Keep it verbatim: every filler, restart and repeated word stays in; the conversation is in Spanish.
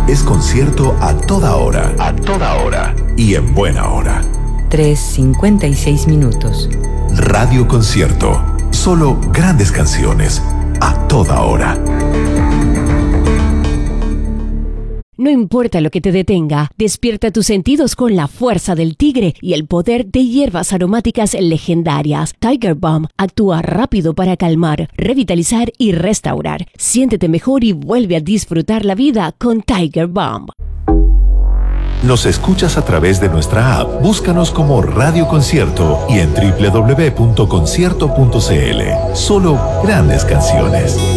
es concierto a toda hora. A toda hora. Y en buena hora. tres cincuenta y seis minutos. Radio Concierto. Solo grandes canciones. A toda hora. No importa lo que te detenga, despierta tus sentidos con la fuerza del tigre y el poder de hierbas aromáticas legendarias. Tiger Balm actúa rápido para calmar, revitalizar y restaurar. Siéntete mejor y vuelve a disfrutar la vida con Tiger Balm. Nos escuchas a través de nuestra app. Búscanos como Radio Concierto y en doble u doble u doble u punto concierto punto c l. Solo grandes canciones.